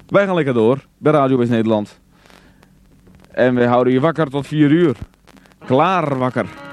Wij gaan lekker door bij Radio West Nederland. En we houden je wakker tot 4 uur. Klaar wakker.